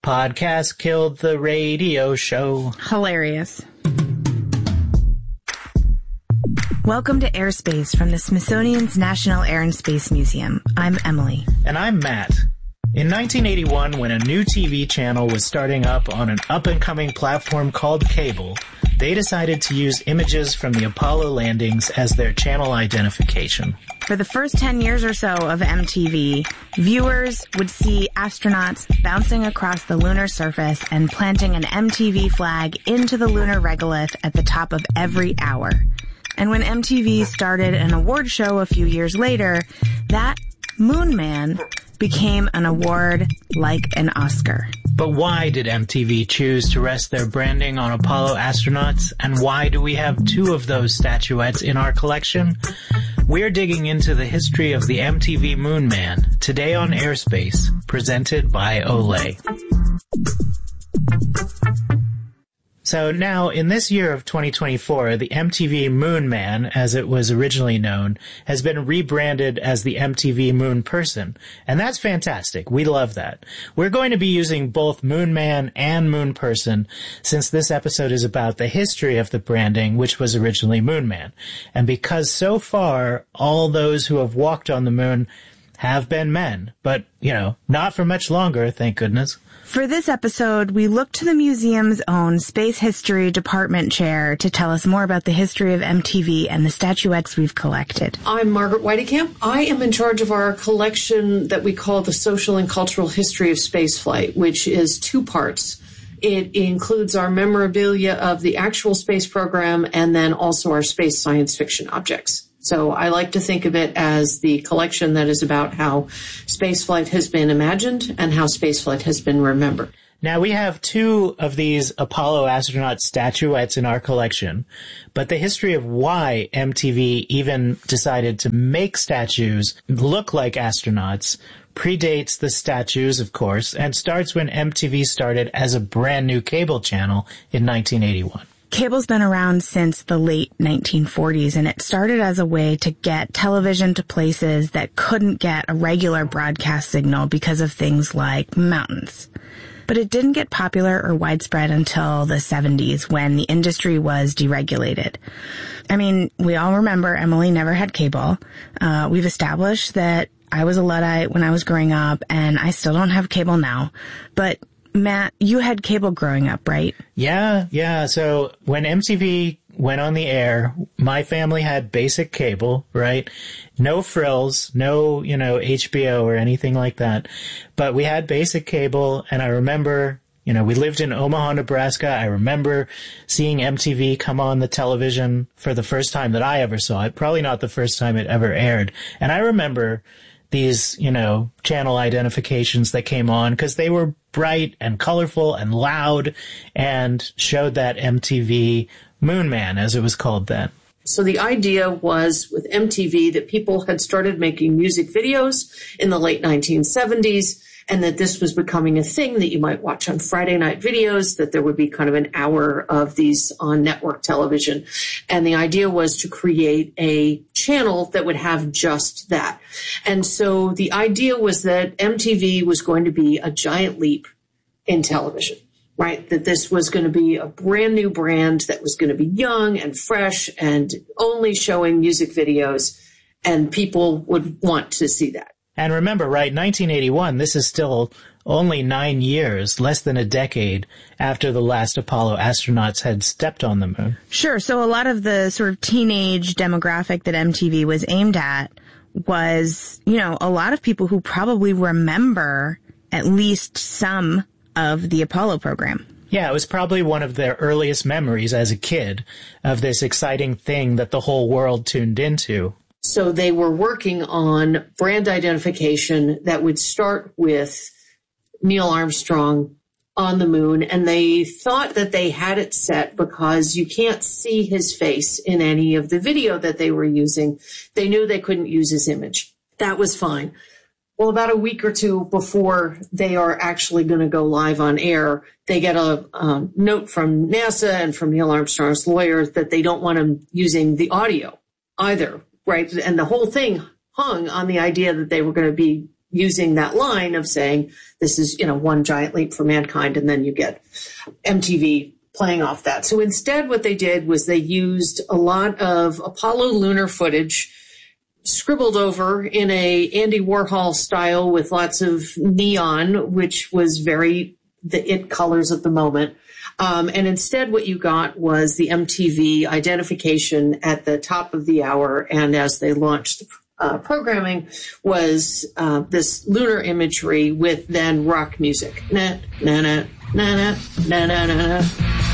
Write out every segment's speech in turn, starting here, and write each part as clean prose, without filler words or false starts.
Podcast killed the radio show. Hilarious. Welcome to Airspace from the Smithsonian's National Air and Space Museum. I'm Emily. And I'm Matt. In 1981, when a new TV channel was starting up on an up-and-coming platform called cable, they decided to use images from the Apollo landings as their channel identification. For the first 10 years or so of MTV, viewers would see astronauts bouncing across the lunar surface and planting an MTV flag into the lunar regolith at the top of every hour. And when MTV started an award show a few years later, that Moon Man became an award like an Oscar. But why did MTV choose to rest their branding on Apollo astronauts? And why do we have two of those statuettes in our collection? We're digging into the history of the MTV Moon Man today on Airspace, presented by Olay. So now, in this year of 2024, the MTV Moon Man, as it was originally known, has been rebranded as the MTV Moon Person. And that's fantastic. We love that. We're going to be using both Moon Man and Moon Person, since this episode is about the history of the branding, which was originally Moon Man. And because so far, all those who have walked on the moon have been men. But, not for much longer, thank goodness. For this episode, we look to the museum's own Space History Department chair to tell us more about the history of MTV and the statuettes we've collected. I'm Margaret Whitekamp. I am in charge of our collection that we call the Social and Cultural History of Spaceflight, which is two parts. It includes our memorabilia of the actual space program and then also our space science fiction objects. So I like to think of it as the collection that is about how spaceflight has been imagined and how spaceflight has been remembered. Now, we have two of these Apollo astronaut statuettes in our collection, but the history of why MTV even decided to make statues look like astronauts predates the statues, of course, and starts when MTV started as a brand new cable channel in 1981. Cable's been around since the late 1940s, and it started as a way to get television to places that couldn't get a regular broadcast signal because of things like mountains. But it didn't get popular or widespread until the 70s, when the industry was deregulated. I mean, we all remember Emily never had cable. We've established that I was a Luddite when I was growing up, and I still don't have cable now. But Matt, you had cable growing up, right? Yeah. So when MTV went on the air, my family had basic cable, right? No frills, no, HBO or anything like that. But we had basic cable, and I remember, we lived in Omaha, Nebraska. I remember seeing MTV come on the television for the first time that I ever saw it. Probably not the first time it ever aired. And I remember these, channel identifications that came on because they were bright and colorful and loud and showed that MTV Moon Man, as it was called then. So the idea was with MTV that people had started making music videos in the late 1970s, and that this was becoming a thing that you might watch on Friday night videos, that there would be kind of an hour of these on network television. And the idea was to create a channel that would have just that. And so the idea was that MTV was going to be a giant leap in television, right? That this was going to be a brand new brand that was going to be young and fresh and only showing music videos, and people would want to see that. And remember, right, 1981, this is still only 9 years, less than a decade after the last Apollo astronauts had stepped on the moon. Sure. So a lot of the sort of teenage demographic that MTV was aimed at was, a lot of people who probably remember at least some of the Apollo program. Yeah, it was probably one of their earliest memories as a kid of this exciting thing that the whole world tuned into. So they were working on brand identification that would start with Neil Armstrong on the moon, and they thought that they had it set because you can't see his face in any of the video that they were using. They knew they couldn't use his image. That was fine. Well, about a week or two before they are actually going to go live on air, they get a note from NASA and from Neil Armstrong's lawyers that they don't want him using the audio either. Right. And the whole thing hung on the idea that they were going to be using that line of saying this is, one giant leap for mankind, and then you get MTV playing off that. So instead what they did was they used a lot of Apollo lunar footage scribbled over in a Andy Warhol style with lots of neon, which was very the it colors of the moment. And instead what you got was the MTV identification at the top of the hour. And as they launched the programming was this lunar imagery with then rock music. Na, na, na, na, na, na, na, na.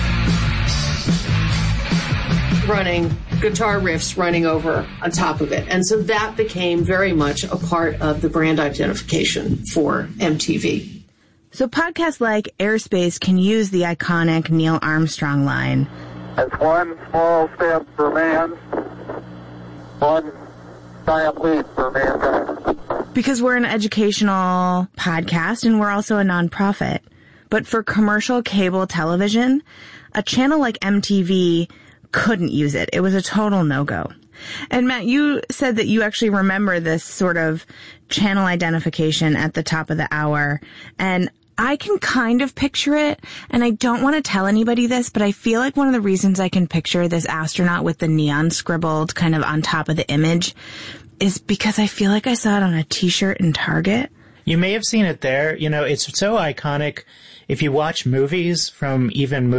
Running guitar riffs running over on top of it. And so that became very much a part of the brand identification for MTV. So podcasts like Airspace can use the iconic Neil Armstrong line. It's one small step for man, one giant leap for mankind. Because we're an educational podcast and we're also a nonprofit. But for commercial cable television, a channel like MTV couldn't use it. It was a total no-go. And Matt, you said that you actually remember this sort of channel identification at the top of the hour. And I can kind of picture it, and I don't want to tell anybody this, but I feel like one of the reasons I can picture this astronaut with the neon scribbled kind of on top of the image is because I feel like I saw it on a t-shirt in Target. You may have seen it there. It's so iconic. If you watch movies from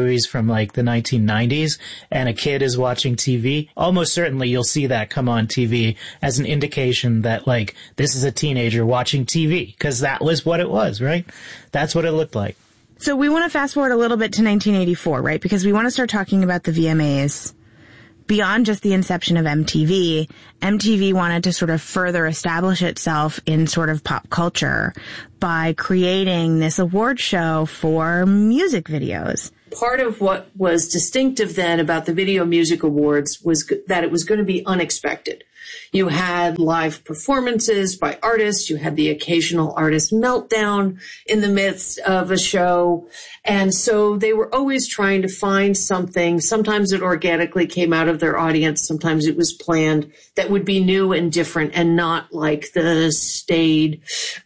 like the 1990s and a kid is watching TV, almost certainly you'll see that come on TV as an indication that like this is a teenager watching TV, because that was what it was, right? That's what it looked like. So we want to fast forward a little bit to 1984, right? Because we want to start talking about the VMAs. Beyond just the inception of MTV, MTV wanted to sort of further establish itself in sort of pop culture by creating this award show for music videos. Part of what was distinctive then about the Video Music Awards was that it was going to be unexpected. You had live performances by artists. You had the occasional artist meltdown in the midst of a show. And so they were always trying to find something. Sometimes it organically came out of their audience. Sometimes it was planned that would be new and different and not like the staid,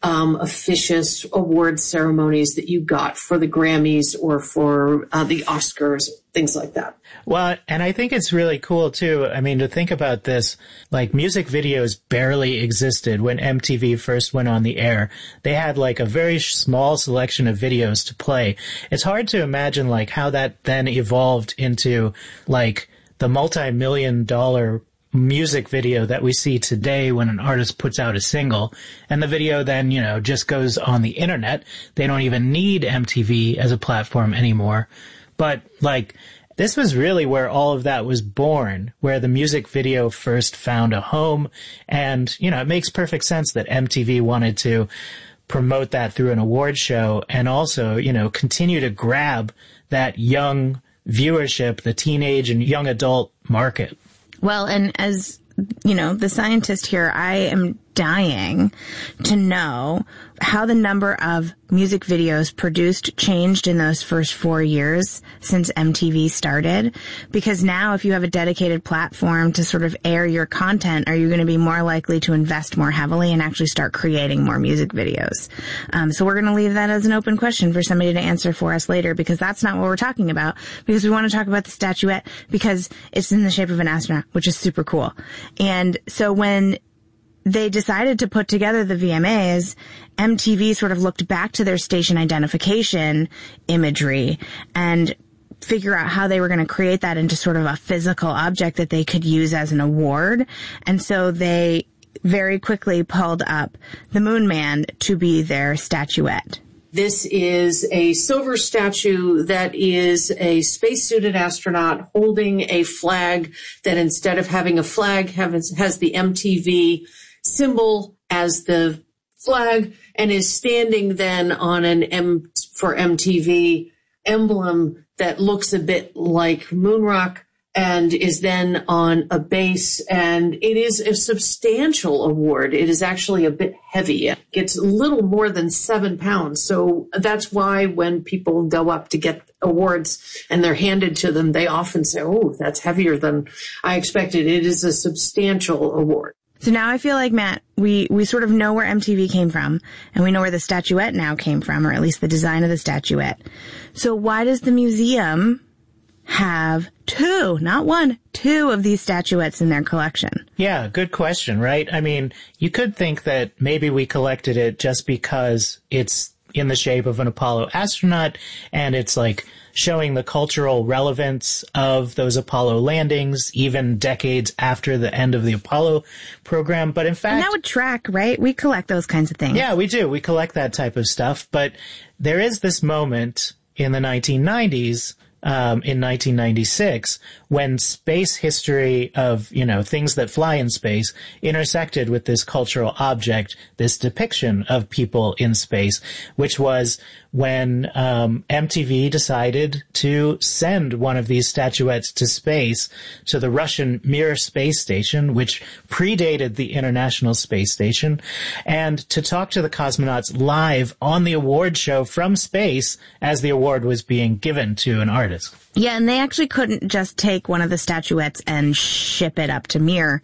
officious award ceremonies that you got for the Grammys or for the Oscars, things like that. Well, and I think it's really cool, too. I mean, to think about this, like music videos barely existed when MTV first went on the air. They had like a very small selection of videos to play. It's hard to imagine like how that then evolved into like the multi-million-dollar music video that we see today when an artist puts out a single, and the video then, just goes on the internet. They don't even need MTV as a platform anymore. But like, this was really where all of that was born, where the music video first found a home. And, it makes perfect sense that MTV wanted to promote that through an award show and also, continue to grab that young viewership, the teenage and young adult market. Well, and as, the scientist here, I am dying to know how the number of music videos produced changed in those first 4 years since MTV started. Because now if you have a dedicated platform to sort of air your content, are you going to be more likely to invest more heavily and actually start creating more music videos? So we're going to leave that as an open question for somebody to answer for us later, because that's not what we're talking about, because we want to talk about the statuette because it's in the shape of an astronaut, which is super cool. And so when they decided to put together the VMAs, MTV sort of looked back to their station identification imagery and figure out how they were going to create that into sort of a physical object that they could use as an award. And so they very quickly pulled up the Moon Man to be their statuette. This is a silver statue that is a spacesuited astronaut holding a flag that instead of having a flag has the MTV symbol as the flag and is standing then on an M for MTV emblem that looks a bit like moon rock and is then on a base. And it is a substantial award. It is actually a bit heavy. It's a little more than 7 pounds. So that's why when people go up to get awards and they're handed to them, they often say, oh, that's heavier than I expected. It is a substantial award. So now I feel like, Matt, we sort of know where MTV came from, and we know where the statuette now came from, or at least the design of the statuette. So why does the museum have two, not one, two of these statuettes in their collection? Yeah, good question, right? I mean, you could think that maybe we collected it just because it's in the shape of an Apollo astronaut, and it's like showing the cultural relevance of those Apollo landings, even decades after the end of the Apollo program. But in fact... And that would track, right? We collect those kinds of things. Yeah, we do. We collect that type of stuff. But there is this moment in the 1990s, in 1996, when space history of, things that fly in space intersected with this cultural object, this depiction of people in space, which was when MTV decided to send one of these statuettes to space, to the Russian Mir space station, which predated the International Space Station, and to talk to the cosmonauts live on the award show from space as the award was being given to an artist. Yeah, and they actually couldn't just take one of the statuettes and ship it up to Mir,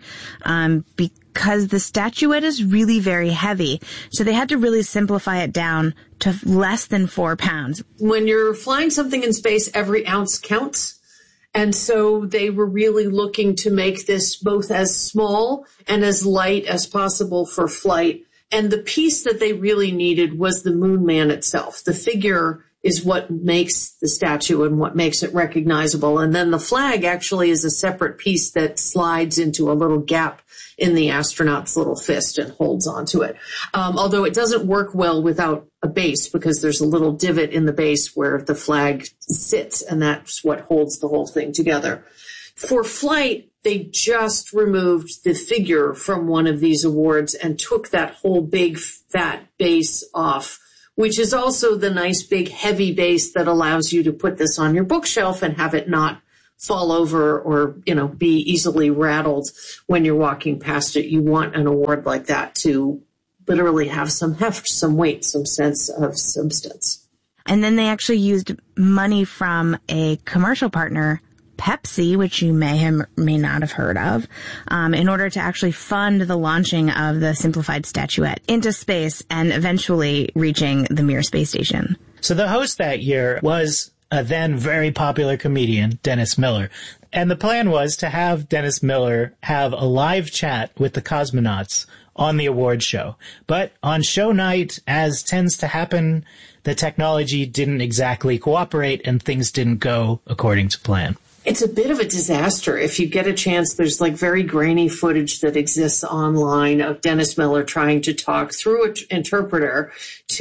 because the statuette is really very heavy. So they had to really simplify it down to less than 4 pounds. When you're flying something in space, every ounce counts. And so they were really looking to make this both as small and as light as possible for flight. And the piece that they really needed was the Moon Man itself. The figure is what makes the statue and what makes it recognizable. And then the flag actually is a separate piece that slides into a little gap in the astronaut's little fist and holds onto it. Although it doesn't work well without a base, because there's a little divot in the base where the flag sits, and that's what holds the whole thing together. For flight, they just removed the figure from one of these awards and took that whole big fat base off, which is also the nice big heavy base that allows you to put this on your bookshelf and have it not fall over or, be easily rattled when you're walking past it. You want an award like that to literally have some heft, some weight, some sense of substance. And then they actually used money from a commercial partner, Pepsi, which you may not have heard of, in order to actually fund the launching of the simplified statuette into space and eventually reaching the Mir space station. So the host that year was a then very popular comedian, Dennis Miller. And the plan was to have Dennis Miller have a live chat with the cosmonauts on the award show. But on show night, as tends to happen, the technology didn't exactly cooperate and things didn't go according to plan. It's a bit of a disaster. If you get a chance, there's very grainy footage that exists online of Dennis Miller trying to talk through an interpreter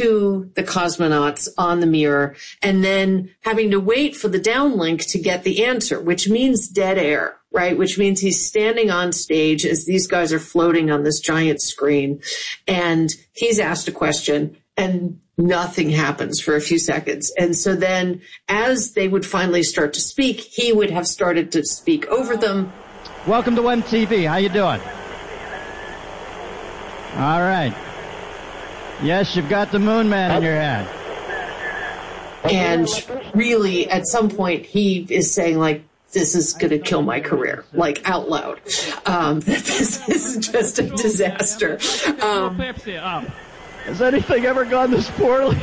to the cosmonauts on the Mir, and then having to wait for the downlink to get the answer, which means dead air, right? Which means he's standing on stage as these guys are floating on this giant screen, and he's asked a question, and nothing happens for a few seconds. And so then as they would finally start to speak, he would have started to speak over them. Welcome to MTV. How you doing? All right. Yes, you've got the Moon Man in your head. And really, at some point, he is saying, this is going to kill my career, out loud. This is just a disaster. Has anything ever gone this poorly?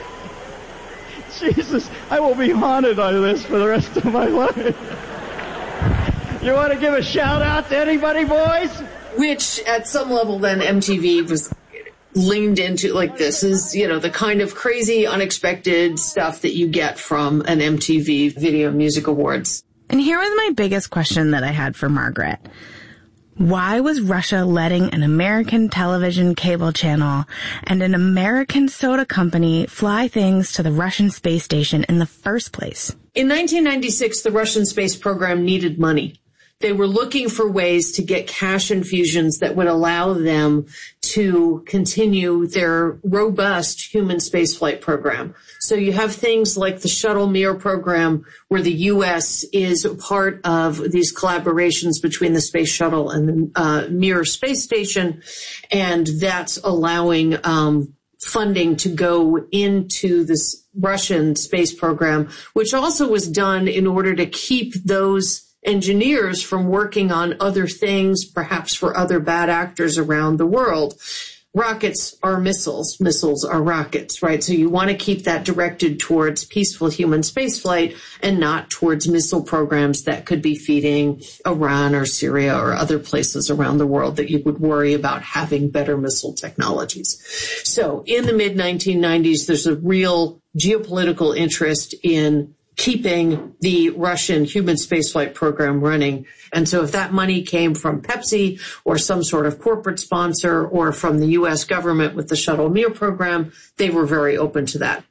Jesus, I will be haunted by this for the rest of my life. You want to give a shout out to anybody, boys? Which, at some level, then MTV was leaned into, this is, the kind of crazy, unexpected stuff that you get from an MTV Video Music Awards. And here was my biggest question that I had for Margaret. Why was Russia letting an American television cable channel and an American soda company fly things to the Russian space station in the first place? In 1996, the Russian space program needed money. They were looking for ways to get cash infusions that would allow them to continue their robust human spaceflight program. So you have things like the Shuttle Mir program, where the U.S. is a part of these collaborations between the Space Shuttle and the Mir space station, and that's allowing funding to go into this Russian space program, which also was done in order to keep those engineers from working on other things, perhaps for other bad actors around the world. Rockets are missiles. Missiles are rockets, right? So you want to keep that directed towards peaceful human spaceflight and not towards missile programs that could be feeding Iran or Syria or other places around the world that you would worry about having better missile technologies. So in the mid-1990s, there's a real geopolitical interest in keeping the Russian human spaceflight program running. And so if that money came from Pepsi or some sort of corporate sponsor or from the U.S. government with the Shuttle Mir program, they were very open to that.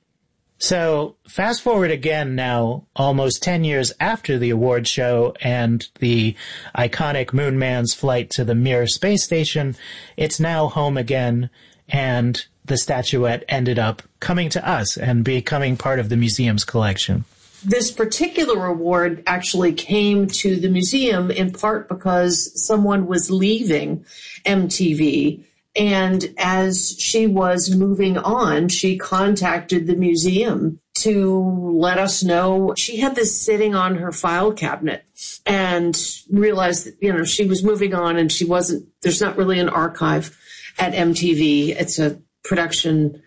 So fast forward again now, almost 10 years after the award show and the iconic Moon Man's flight to the Mir space station, it's now home again, and the statuette ended up coming to us and becoming part of the museum's collection. This particular award actually came to the museum in part because someone was leaving MTV. And as she was moving on, she contacted the museum to let us know. She had this sitting on her file cabinet and realized that, she was moving on and there's not really an archive at MTV. It's a production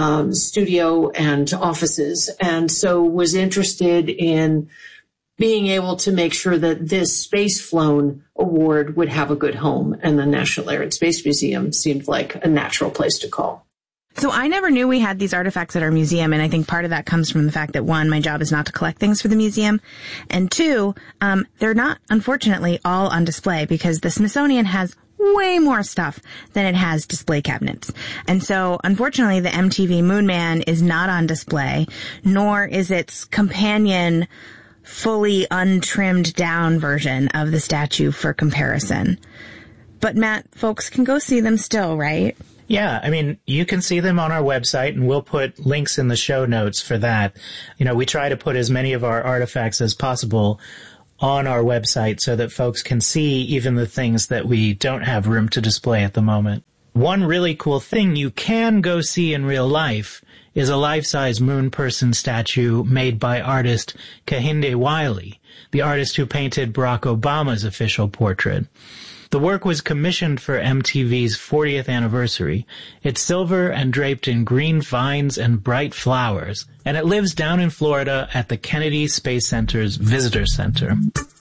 studio and offices, and so was interested in being able to make sure that this Space Flown award would have a good home, and the National Air and Space Museum seemed like a natural place to call. So I never knew we had these artifacts at our museum, and I think part of that comes from the fact that, one, my job is not to collect things for the museum, and two, they're not, unfortunately, all on display because the Smithsonian has way more stuff than it has display cabinets. And so, unfortunately, the MTV Moon Man is not on display, nor is its companion fully untrimmed down version of the statue for comparison. But Matt, folks can go see them still, right? Yeah, I mean, you can see them on our website, and we'll put links in the show notes for that. We try to put as many of our artifacts as possible on our website so that folks can see even the things that we don't have room to display at the moment. One really cool thing you can go see in real life is a life-size moon person statue made by artist Kehinde Wiley, the artist who painted Barack Obama's official portrait. The work was commissioned for MTV's 40th anniversary. It's silver and draped in green vines and bright flowers, and it lives down in Florida at the Kennedy Space Center's Visitor Center.